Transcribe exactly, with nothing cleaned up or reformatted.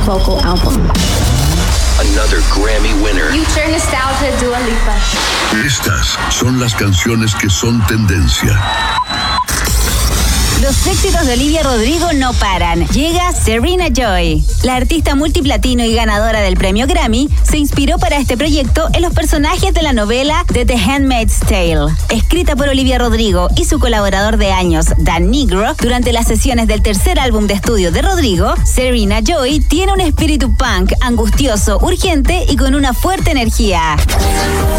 vocal album. Another Grammy winner. Future Nostalgia, Dua Lipa. Estas son las canciones que son tendencia. Los éxitos de Olivia Rodrigo no paran. Llega Serena Joy. La artista multiplatino y ganadora del premio Grammy se inspiró para este proyecto en los personajes de la novela The, The Handmaid's Tale. Escrita por Olivia Rodrigo y su colaborador de años, Dan Nigro, durante las sesiones del tercer álbum de estudio de Rodrigo, Serena Joy tiene un espíritu punk angustioso, urgente y con una fuerte energía.